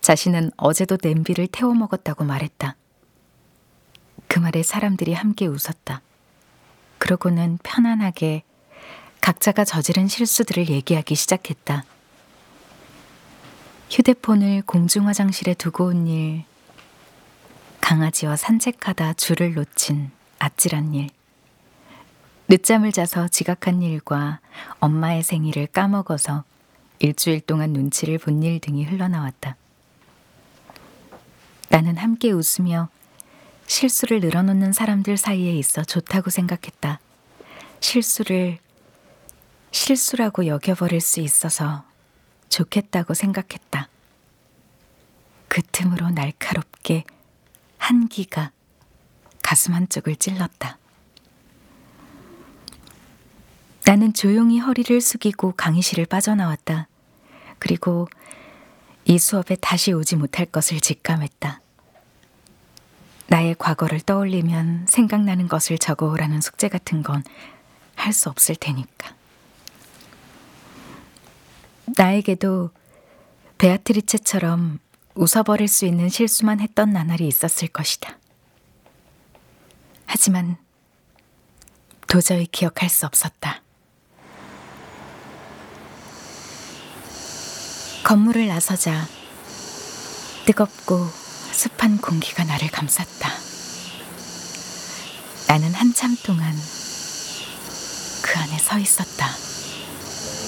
자신은 어제도 냄비를 태워 먹었다고 말했다. 그 말에 사람들이 함께 웃었다. 그러고는 편안하게 각자가 저지른 실수들을 얘기하기 시작했다. 휴대폰을 공중 화장실에 두고 온 일, 강아지와 산책하다 줄을 놓친 아찔한 일, 늦잠을 자서 지각한 일과 엄마의 생일을 까먹어서 일주일 동안 눈치를 본 일 등이 흘러나왔다. 나는 함께 웃으며 실수를 늘어놓는 사람들 사이에 있어 좋다고 생각했다. 실수를 실수라고 여겨버릴 수 있어서 좋겠다고 생각했다. 그 틈으로 날카롭게 한기가 가슴 한쪽을 찔렀다. 나는 조용히 허리를 숙이고 강의실을 빠져나왔다. 그리고 이 수업에 다시 오지 못할 것을 직감했다. 나의 과거를 떠올리면 생각나는 것을 적어오라는 숙제 같은 건 할 수 없을 테니까. 나에게도 베아트리체처럼 웃어버릴 수 있는 실수만 했던 나날이 있었을 것이다. 하지만 도저히 기억할 수 없었다. 건물을 나서자 뜨겁고 습한 공기가 나를 감쌌다. 나는 한참 동안 그 안에 서 있었다.